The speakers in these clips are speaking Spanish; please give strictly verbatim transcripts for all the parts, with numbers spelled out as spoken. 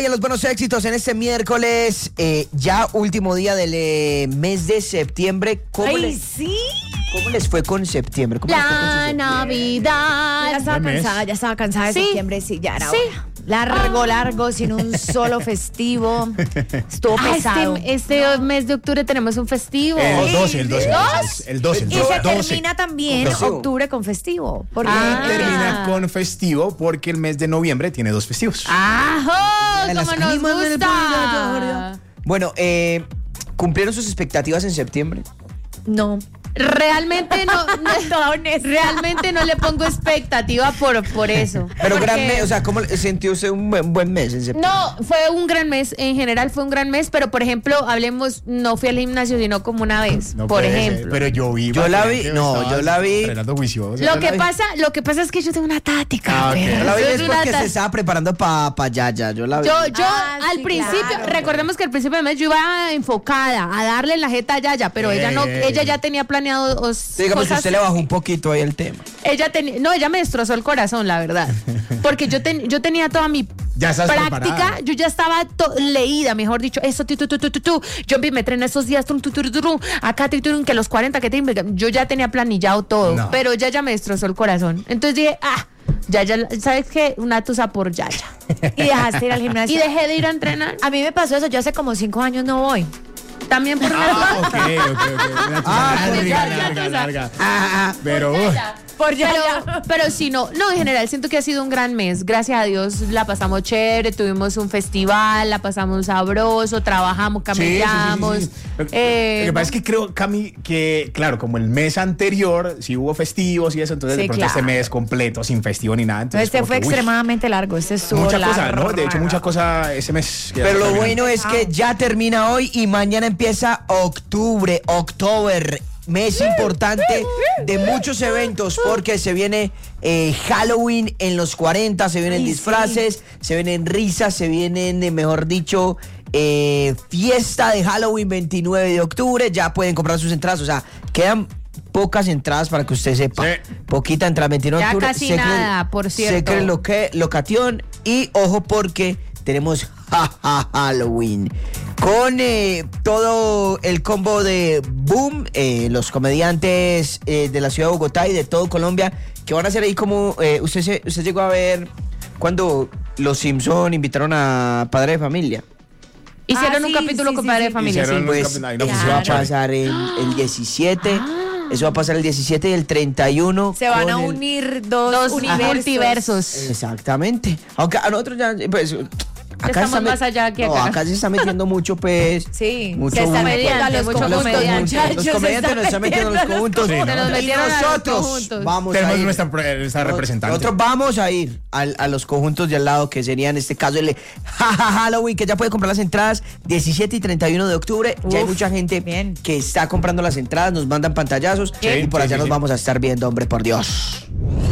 Y en los buenos éxitos en este miércoles, eh, ya último día del eh, mes de septiembre. ¿Cómo ¡Ay, les, sí! ¿Cómo les fue con septiembre? ¿Cómo les fue con su La septiembre? Navidad. Ya estaba Buen mes. cansada, ya estaba cansada de Sí. septiembre, sí, ya era Sí. hora. Largo, largo, sin un solo festivo. Estuvo Ah, pesado. este, este mes de octubre tenemos un festivo. El doce, el doce. ¿Dos? El doce, el Y doce. se termina también Con festivo. octubre con festivo. Porque Ah. Y termina con festivo porque el mes de noviembre tiene dos festivos. ¡Ajo! En las ¡Como nos ánimas del gusta! Bueno, eh, ¿cumplieron sus expectativas en septiembre? no. Realmente no, Toda honesta. realmente no le pongo expectativa por, por eso. Pero Porque- gran mes, o sea, ¿cómo sintió usted un buen, buen mes en septiembre? No, fue un gran mes, en general fue un gran mes, pero por ejemplo, hablemos, no fui al gimnasio sino como una vez, No por puede ser, ejemplo. Pero yo vi. Yo la vi- bastante, no, estabas yo la vi- Fernando juicioso. Lo la que vi. pasa, lo que pasa es que yo tengo una táctica. Ah, ok. pero Yo la vi eso es una porque tá- se estaba preparando para pa Yaya. Yo la vi. Yo, yo Ah, al sí, principio, claro. recordemos que al principio del mes yo iba enfocada a darle en la jeta a Yaya, pero Ey, ella no, ey, ella ey. ya tenía planeado os- Sí, digamos que cosas. usted le bajó un poquito ahí el tema. Ella tenía, no, ella me destrozó el corazón, la verdad. Porque yo, ten- yo tenía toda mi Ya estás práctica, preparada. yo ya estaba to- leída, mejor dicho, eso, tu, tu, tu, tu, tu, tu. Yo me entrené esos días, tum, tu, tu, tu, tu, acá, tu, tu, que los cuarenta, que te, yo ya tenía planillado todo, No. pero ya ya me destrozó el corazón. Entonces dije, ah, ya, ya, ¿sabes qué? Una tusa por Yaya. Y dejaste ir al Y gimnasio. dejé de ir a entrenar. A mí me pasó eso, yo hace como cinco años no voy. También por Ah, ok, ok, ok. Una Ah, larga, por ya, ya, larga, tú larga. Ah, Pero, uh, Por Pero, pero sí, no, no, en general siento que ha sido un gran mes. Gracias a Dios la pasamos chévere, tuvimos un festival, la pasamos sabroso, trabajamos, sí, sí, sí, sí, camellamos. sí. Lo, eh, lo que pasa es que creo, Cami, que claro, como el mes anterior sí hubo festivos y eso, entonces Sí, de pronto claro. este mes completo, sin festivo ni nada. Entonces, Este como fue que, uy, extremadamente largo, este estuvo mucha largo. cosa, ¿no? De hecho, mucha cosa ese mes. Pero lo bueno es que ya termina hoy y mañana empieza octubre, October, mes importante de muchos eventos porque se viene eh, Halloween en los cuarenta, se vienen Ay, disfraces, se vienen risas, se vienen, eh, mejor dicho, eh, fiesta de Halloween veintinueve de octubre, ya pueden comprar sus entradas, o sea, quedan pocas entradas para que usted sepa, Sí. poquita entrada, veintinueve de Ya octubre, casi Secret- nada, por cierto. Secret Loque- Location y ojo porque tenemos ja, ja, Halloween con eh, todo el combo de Boom, eh, los comediantes eh, de la ciudad de Bogotá y de todo Colombia que van a hacer ahí como eh, usted se, usted llegó a ver cuando los Simpson invitaron a Padre de Familia. hicieron Ah, un sí, capítulo sí, con sí, Padre sí. de Familia. Hicieron Sí. un- Pues Ay, no, eso pues, va a chévere. pasar el, el diecisiete, Ah. eso va a pasar el diecisiete y el treinta y uno. Se van con a el- unir dos, Dos universos. multiversos. Exactamente. Aunque a nosotros ya, pues. Acá Estamos se está más allá que no, acá. acá se está metiendo mucho, pues. Sí, mucho se están mucho- metiendo a los mucho conjuntos, comediante. muchachos, Los se comediantes nos están metiendo en los conjuntos. Sí, ¿no? Se nos Y metieron a los nosotros conjuntos. vamos a tenemos ir. nuestra, pre- nuestra representante. Nosotros vamos a ir al- a, los conjuntos de al lado, que serían en este caso el ja, ja, Halloween, que ya puede comprar las entradas diecisiete y treinta y uno de octubre. Ya hay Uf, mucha gente bien. que está comprando las entradas, nos mandan pantallazos Sí, y por sí, allá sí, nos sí. vamos a estar viendo, hombre, por Dios.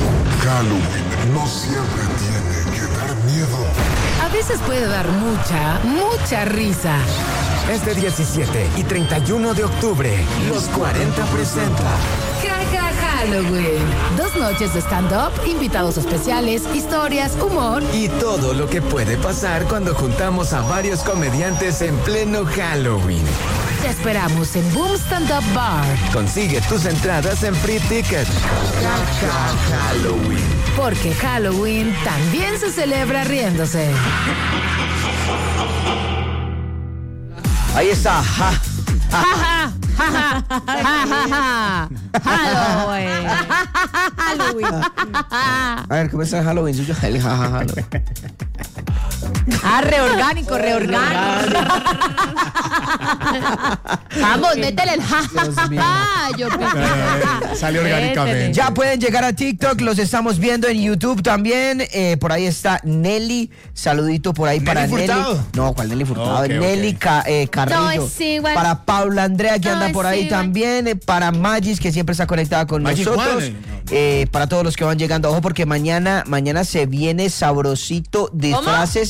Halloween no siempre tiene que dar miedo. A veces puede dar mucha, mucha risa. Este diecisiete y treinta y uno de octubre, Los cuarenta presenta Jaja Halloween. Dos noches de stand-up, invitados especiales, historias, humor. y todo lo que puede pasar cuando juntamos a varios comediantes en pleno Halloween. Te esperamos en Boom Stand Up Bar. Consigue tus entradas en Free Ticket. Jaja Halloween. Porque Halloween también se celebra riéndose. Ahí está. Ja. Ja, ja, ja, ja, ja, ja, ja. Halloween. Halloween. A ver, ¿cómo está el Halloween suyo? El ja, ja, Halloween. Ah, reorgánico, reorgánico. Vamos, métele el ja, ja, Dios ja, mío. ja. Yo Eh, sale orgánicamente. Ya pueden llegar a TikTok, los estamos viendo en YouTube también. Eh, por ahí está Nelly. Saludito por ahí para Nelly. Furtado? No, ¿cuál Nelly Furtado? Ok, Nelly ok. Ca- eh, Carrillo. No, es igual. Para Paula Andrea, que No, anda por es ahí igual. también. Eh, para Magis, que siempre está conectada con Magis nosotros. Juan, no. Eh, para todos los que van llegando. Ojo, porque mañana, mañana se viene sabrosito disfraces.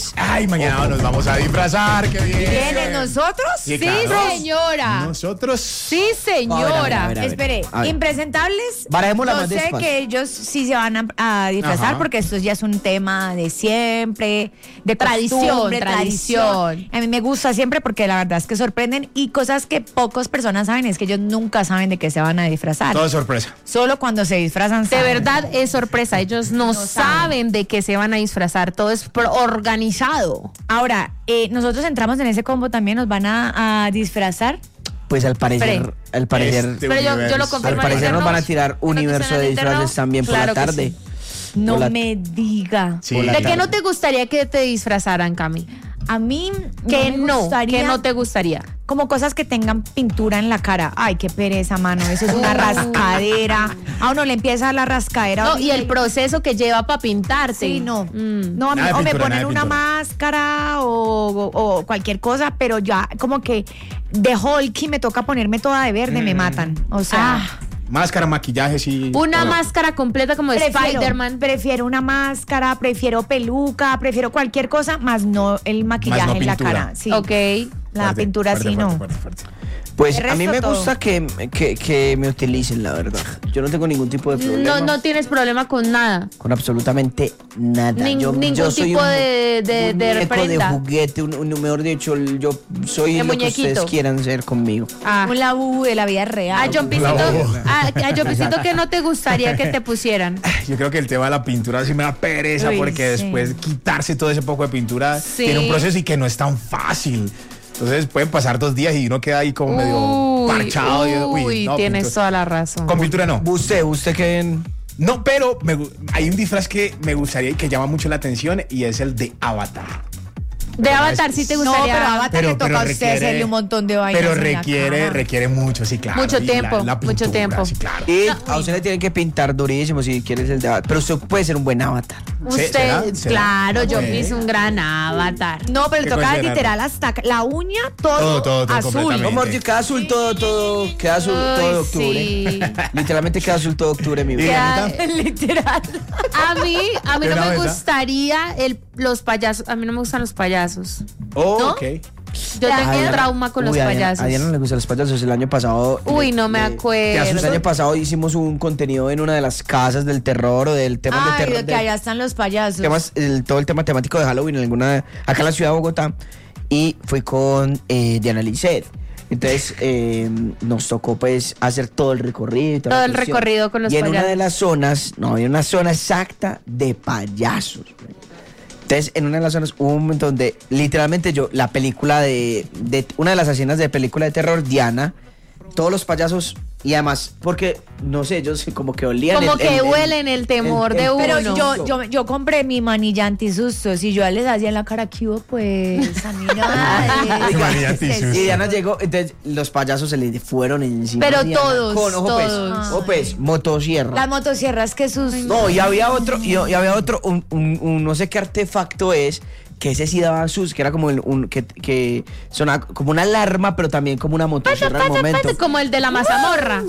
ustedes. Ay, mañana nos vamos a disfrazar, qué bien. ¿Vienen nosotros? Sí, Sí, claro. señora. Nosotros. Sí, A ver, a ver, señora. a ver, a ver. Espere, A ver. impresentables. Barajémosla Yo más sé despacio. que ellos sí se van a, a disfrazar Ajá. porque esto ya es un tema de siempre, de Tradición, costumbre, tradición. A mí me gusta siempre porque la verdad es que sorprenden y cosas que pocas personas saben es que ellos nunca saben de qué se van a disfrazar. Todo es sorpresa. Solo cuando se disfrazan De saben. verdad es sorpresa. Ellos no, No saben. saben. de qué se van a disfrazar. Todo es pro- organizado. Ahora, eh, nosotros entramos en ese combo también, nos van a, a disfrazar. Pues al parecer, Fre. al parecer, Este Pero yo, yo lo universo. confirmo. al parecer nos van a tirar ¿No te universo suena de el interno? disfraces también por Claro la que tarde. sí. No Por la- me diga. Sí. Por la ¿De qué tarde. no te gustaría que te disfrazaran, Cami? A mí Que me no, gustaría que no te gustaría. como cosas que tengan pintura en la cara. Ay, qué pereza, mano. Eso es una rascadera. A uno le empieza la rascadera. No, y el horrible. proceso que lleva para pintarte. Sí, no. Mm. No, a mí, Nada de o me pintura, ponen nada de una pintura. máscara o, o- o cualquier cosa, pero ya como que de Hulk y me toca ponerme toda de verde, me matan. O sea, Ah, Máscara, maquillaje, sí. una todo. máscara completa como de prefiero, Spider-Man. prefiero una máscara, prefiero peluca, prefiero cualquier cosa, más no el maquillaje no en la pintura. cara. Sí. Ok. La Fuerte, pintura fuerte, sí fuerte, no. fuerte, fuerte. Pues De a mí resto, me todo. gusta que, que, que me utilicen, la verdad. Yo no tengo ningún tipo de problema No, no tienes problema con nada. con absolutamente nada. Nin- yo, ningún yo soy tipo un, de- de- un de muñeco de prenda. juguete, un, un- mejor dicho, yo soy De lo que muñequito. ustedes quieran ser conmigo. Ah. Un labú de la vida real. A John Pisito, boba. a, a John Pisito, ¿qué no te gustaría que te pusieran? Yo creo que el tema de la pintura sí me da pereza Uy, porque sí. después quitarse todo ese poco de pintura Sí. tiene un proceso y que no es tan fácil. Entonces pueden pasar dos días y uno queda ahí como medio Uy, parchado. y- uy, no, tienes pintura- toda la razón. Con pintura no. Usted, usted que... No, pero me gu- hay un disfraz que me gustaría y que llama mucho la atención y es el de Avatar. De Avatar sí te No, gustaría. pero Avatar Pero- le toca pero a usted requiere- hacerle un montón de vainas. Pero en la requiere, cara. requiere mucho, sí, claro. Mucho y la- tiempo, la mucho pintura, tiempo. Sí, claro. Y No, a usted le tienen que pintar durísimo si quieres el de avatar. Pero usted puede ser un buen avatar. Usted, ¿Será? ¿Será? claro, John Ok. es un gran Avatar. No, pero le ¿Qué toca considerar? literal hasta la uña, todo, Todo, todo, todo azul. completamente. No, Morty, queda azul todo, todo, queda azul todo Ay, octubre. sí. Literalmente queda azul todo octubre, mi Y vida. Ya, Literal. a mí, a mí De no una me vez, ¿ah? gustaría el, los payasos. A mí no me gustan los payasos. Oh, ¿No? ok. Yo A tengo Diana- trauma con los Uy, a Diana- payasos. A Diana no le gustan los payasos. El año pasado. Uy, le- no me le- acuerdo. El año pasado hicimos un contenido en una de las casas del terror o del tema de Ay, terror. lo que de- allá están los payasos. temas, el- todo el tema temático de Halloween en alguna acá en la ciudad de Bogotá y fue con eh, Diana Lisset. Entonces eh, nos tocó pues hacer todo el recorrido y toda Todo la el cuestión. recorrido con los y en una payasos. de las zonas, no, había una zona exacta de payasos. Entonces, en una de las zonas hubo un momento donde literalmente yo, la película de, de una de las escenas de película de terror, Diana, todos los payasos, y además, porque, no sé, ellos como que olían. Como el- que el- el- huelen el temor de uno. Pero no. yo, yo, yo compré mi manilla antisustos y yo les hacía en la cara que hubo, pues, a mí nada de- Qué manilla antisusto. Y Diana llegó, entonces los payasos se le fueron encima. Pero a Diana, todos, Con, ojo todos. pues, ojo pues, motosierra. Las motosierras que sus... No, y había otro, y, y había otro, un, un- un no sé qué artefacto es, que ese sí daba sus, que era como el- un, que, que sonaba como una alarma, pero también como una motosierra al momento. Como el de la mazamorra.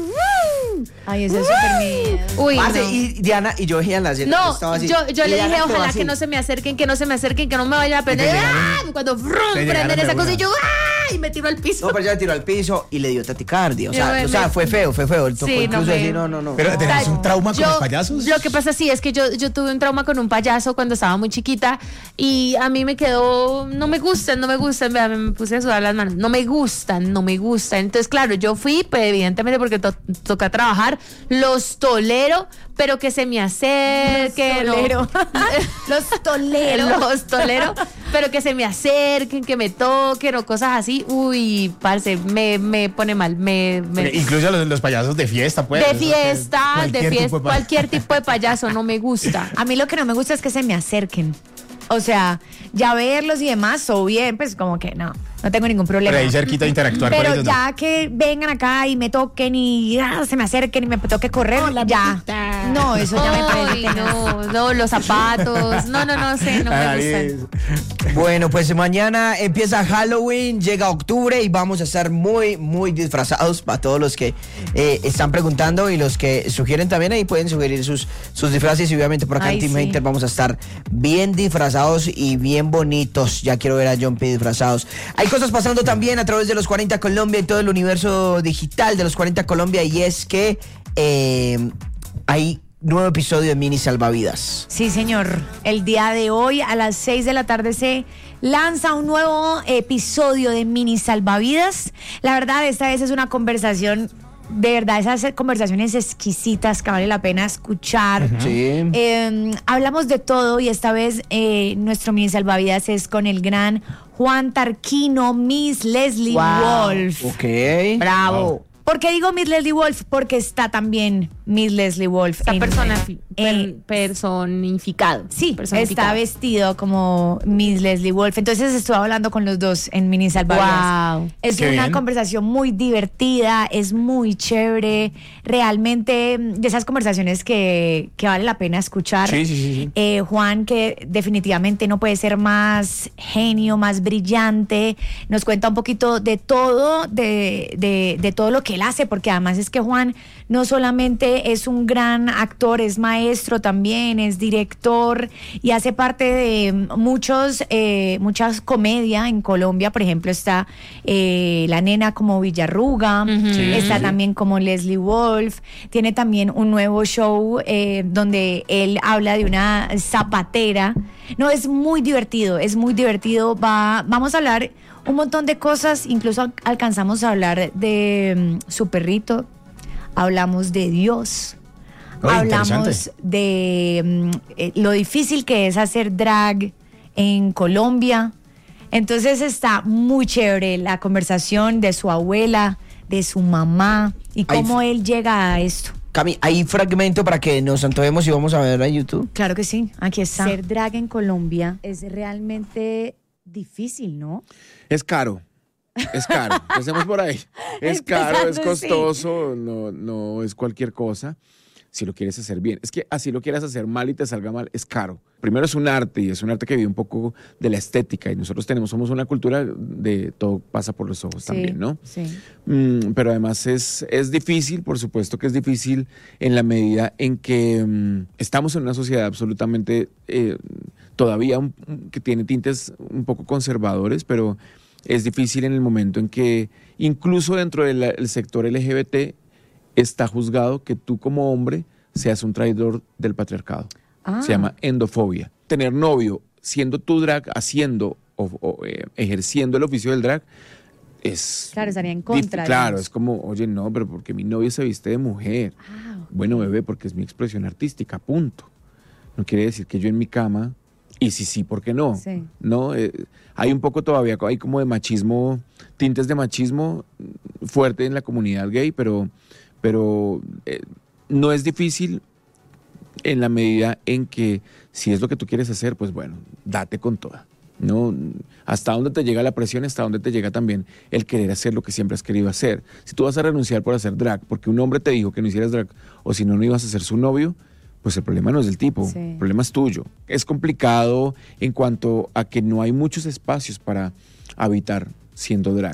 Ay, ese es súper miedo. Uy, Parce, no. y Diana y yo veía la escena, No, estaba así, yo, yo y le Diana dije, quedó ojalá así. que no se me acerquen, que no se me acerquen, que no me vayan a prender. llegaron- ¡Ah! Cuando brum, te llegaron prenden de esa cosa una. y yo, ¡ah! Y me tiro al piso. No, pero ella tiró al piso y le dio taticardia. O sea, Yo me- o sea me- fue feo, fue feo. Él tocó Sí, no incluso me- decir, no, no, no. Pero ¿tenés un trauma con Yo- los payasos? Lo que pasa sí es que yo, yo tuve un trauma con un payaso cuando estaba muy chiquita y a mí me quedó, no me gustan, no me gustan, vea, me puse a sudar las manos, no me gustan, no me gustan. Entonces, claro, yo fui, pues evidentemente porque to- toca trabajar, los tolero, pero que se me acerquen. no. Tolero. Los toleros. Los tolero, pero que se me acerquen, que me toquen o cosas así. Uy, parce, me, me pone mal. Me, me- Porque incluso los, los payasos de fiesta, pues. de eso que- fiesta, de cualquier fiesta, tipo de payaso. cualquier tipo de payaso, no me gusta. A mí lo que no me gusta es que se me acerquen. O sea, ya verlos y demás, o bien, pues como que no, no tengo ningún problema. Pero ahí cerquita interactuar con Pero ellos. no. ya que vengan acá y me toquen y ah, se me acerquen y me toque correr, ya. No, eso ya me parece Ay, tenaz. no, no, los zapatos. No, no, no sé, no me Ay, gustan. Bueno, pues mañana empieza Halloween, llega octubre y vamos a estar muy, muy disfrazados para todos los que eh, están preguntando y los que sugieren también. Ahí pueden sugerir sus, sus disfraces y obviamente por acá Ay, en Team sí. Hater vamos a estar bien disfrazados y bien bonitos. Ya quiero ver a John P. disfrazados. Hay cosas pasando también a través de los cuarenta Colombia y todo el universo digital de los cuarenta Colombia y es que eh, hay nuevo episodio de Mini Salvavidas. Sí, señor. El día de hoy a las seis de la tarde se lanza un nuevo episodio de Mini Salvavidas. La verdad, esta vez es una conversación, de verdad, esas conversaciones exquisitas que vale la pena escuchar. Sí. Eh, hablamos de todo y esta vez eh, nuestro Mini Salvavidas es con el gran Juan Tarquino, Miss Leslie Wow. Wolf. Ok. Bravo. ¿Por qué digo Miss Leslie Wolf? Porque está también Miss Leslie Wolf. Está en- persona, en- per- personificado. Sí, personificado. está vestido como Miss Leslie Wolf. Entonces estuve hablando con los dos en Mini Salvavidas. Wow. Es Qué una bien. conversación muy divertida, es muy chévere. Realmente mm, de esas conversaciones que, que vale la pena escuchar. Sí, sí, sí, sí. Eh, Juan, que definitivamente no puede ser más genio, más brillante, nos cuenta un poquito de todo, de, de, de todo lo que él hace, porque además es que Juan no solamente es un gran actor, es maestro también, es director y hace parte de muchos, eh, muchas comedia en Colombia. Por ejemplo, está eh, La Nena como Villarruga, Sí, está sí. también como Leslie Wolf, tiene también un nuevo show eh, donde él habla de una zapatera. No, es muy divertido, es muy divertido. Va, vamos a hablar un montón de cosas, incluso al- alcanzamos a hablar de mm, su perrito, hablamos de Dios, Oye, hablamos interesante. de mm, eh, lo difícil que es hacer drag en Colombia. Entonces está muy chévere la conversación de su abuela, de su mamá y Ay, cómo f- él llega a esto. Cami, hay fragmento para que nos antojemos y vamos a ver a YouTube. Claro que sí, aquí está. Ser drag en Colombia es realmente difícil, ¿no? Es caro. Es caro. Empecemos por ahí. Es caro, es Empezando, sí. costoso, no, no es cualquier cosa. Si lo quieres hacer bien. Es que así lo quieras hacer mal y te salga mal, es caro. Primero es un arte y es un arte que vive un poco de la estética y nosotros tenemos, somos una cultura de todo pasa por los ojos también, ¿no? Sí. Mm, pero además es, es difícil, por supuesto que es difícil en la medida en que mm, estamos en una sociedad absolutamente eh, todavía un- que tiene tintes un poco conservadores, pero es difícil en el momento en que incluso dentro del el sector L G B T está juzgado que tú como hombre seas un traidor del patriarcado. Ah. Se llama endofobia. Tener novio siendo tu drag, haciendo o, o, eh, ejerciendo el oficio del drag, es... Claro, estaría en dif- contra, Claro, digamos. es como, oye, no, pero porque mi novio se viste de mujer. Ah, ok. Bueno, bebé, porque es mi expresión artística, punto. No quiere decir que yo en mi cama, y si sí, ¿por qué no? Sí. No, eh, hay un poco todavía, hay como de machismo, tintes de machismo fuerte en la comunidad gay, pero, pero eh, no es difícil en la medida en que si es lo que tú quieres hacer, pues bueno, date con toda. ¿No? Hasta dónde te llega la presión, hasta dónde te llega también el querer hacer lo que siempre has querido hacer. Si tú vas a renunciar por hacer drag, porque un hombre te dijo que no hicieras drag, o si no, no ibas a ser su novio, pues el problema no es del tipo, Sí. el problema es tuyo. Es complicado en cuanto a que no hay muchos espacios para habitar siendo drag.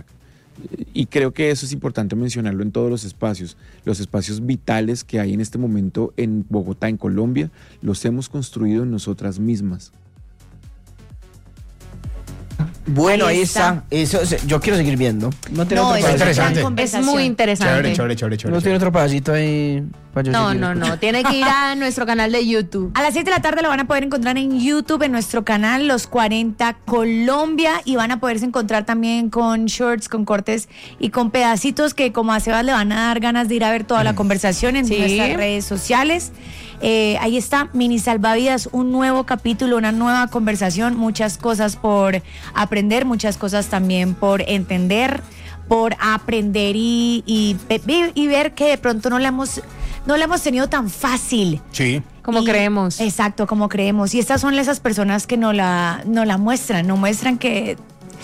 Y creo que eso es importante mencionarlo en todos los espacios. Los espacios vitales que hay en este momento en Bogotá, en Colombia, los hemos construido nosotras mismas. Bueno, ahí, Ahí está. está. Eso, es- yo quiero seguir viendo. No tiene No, otro es pedacito. interesante. Es conversación. muy interesante. Chévere, chévere, chévere, chévere. No tiene otro pedacito ahí para yo No, seguir no, no. Tiene que ir a nuestro canal de YouTube. A las siete de la tarde lo van a poder encontrar en YouTube, en nuestro canal Los cuarenta Colombia, y van a poderse encontrar también con shorts, con cortes y con pedacitos que como a Sebas le van a dar ganas de ir a ver toda la conversación en Sí. nuestras redes sociales. Eh, ahí está, Mini Salvavidas, un nuevo capítulo, una nueva conversación, muchas cosas por aprender, muchas cosas también por entender, por aprender y, y, y ver que de pronto no la hemos, no la hemos tenido tan fácil. Sí. Como Y- creemos. Exacto, como creemos. Y estas son esas personas que no la, no la muestran, no muestran que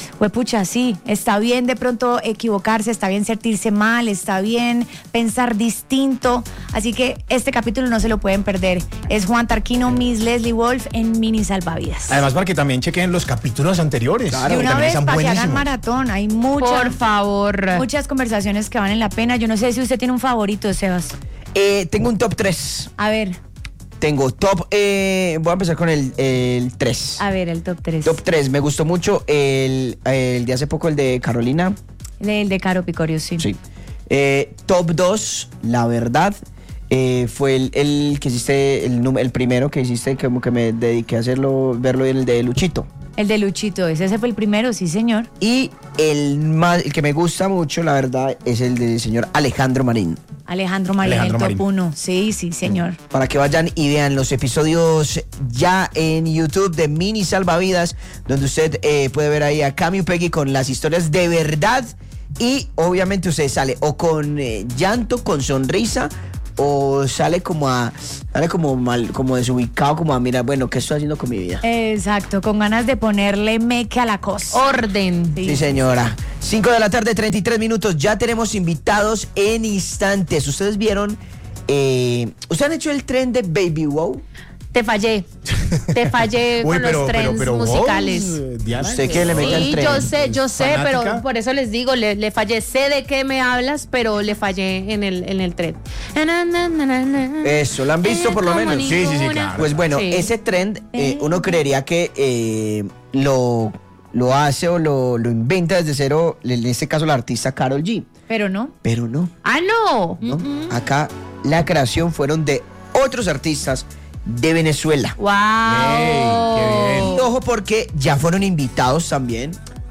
Pues pucha, sí, está bien de pronto equivocarse, está bien sentirse mal, está bien pensar distinto. Así que este capítulo no se lo pueden perder. Es Juan Tarquino, Miss Leslie Wolf en Mini Salvavidas. Además, para que también chequen los capítulos anteriores. Claro, de una vez para que hagan maratón. Hay muchas, por favor, muchas conversaciones que valen la pena. Yo no sé si usted tiene un favorito, Sebas. Eh, tengo un top tres. A ver. Tengo top, eh, voy a empezar con el, el tres. A ver, el top tres. Top tres, me gustó mucho el, el de hace poco, el de Carolina. El de Caro Picorio, sí. Sí. Eh, top dos, la verdad, eh, fue el, el que hiciste, el, num- el primero que hiciste, como que me dediqué a hacerlo, verlo, el de Luchito. El de Luchito, ese fue el primero, sí, señor. Y el, más, el que me gusta mucho, la verdad, es el del señor Alejandro Marín. Alejandro Marín, Alejandro el Marín. top uno. Sí, sí, señor. Para que vayan y vean los episodios ya en YouTube de Mini Salvavidas, donde usted eh, puede ver ahí a Cami Peggy con las historias de verdad. Y obviamente usted sale o con eh, llanto, con sonrisa, o sale como a sale como mal, como desubicado, como a mirar, bueno, ¿qué estoy haciendo con mi vida? Exacto, con ganas de ponerle meque a la cosa. orden. Sí, señora. cinco de la tarde, treinta y tres minutos. Ya tenemos invitados en instantes. Ustedes vieron, eh, ¿ustedes han hecho el tren de Baby Wow? Te fallé. Te fallé Uy, con pero- los pero- trends pero vos, musicales. eh, Diana, ¿Usted qué le mete al Sí, tren? yo sé, yo sé, Fanática. pero por eso les digo, le, le fallé. Sé de qué me hablas, pero le fallé en el, en el tren. Eso, ¿lo han visto por lo menos? Sí, sí, sí, claro. Pues bueno, Sí. ese trend, eh, uno creería que eh, lo, lo hace o lo, lo inventa desde cero, en este caso la artista Karol G. Pero no. Pero no, Ah, no. ¿no? Acá la creación fueron de otros artistas de Venezuela. Wow. Ey, qué bien. Y ojo porque ya fueron invitados también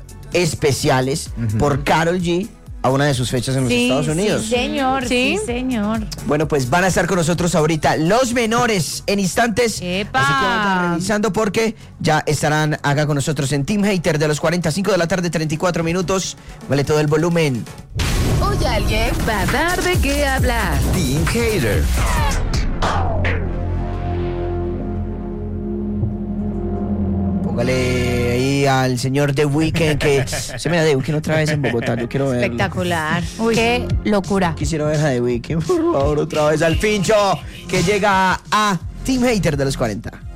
especiales por Karol G a una de sus fechas en los Sí, Estados Unidos. sí, señor, sí, Sí. señor. Bueno, pues van a estar con nosotros ahorita los menores en instantes. ¡Epa! Así que vayan revisando porque ya estarán acá con nosotros en Team Hater de los cuarenta y cinco de la tarde, treinta y cuatro minutos. Vale todo el volumen. Hoy alguien va a dar de qué hablar. Team Hater. Póngale ahí al señor The Weeknd que se me da The Weeknd otra vez en Bogotá. Yo quiero verlo. Espectacular. Uy, Qué locura. Quisiera ver a The Weeknd, por favor, otra vez al pincho que llega a Team Hater de los cuarenta.